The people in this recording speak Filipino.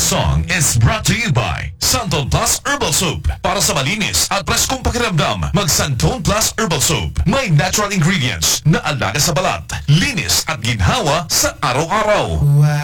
song is brought to you by Santon Plus Herbal Soap. Para sa malinis at preskong pakiramdam, mag Santon Plus Herbal Soap. May natural ingredients na alaga sa balat, linis at ginhawa sa araw-araw. Wow.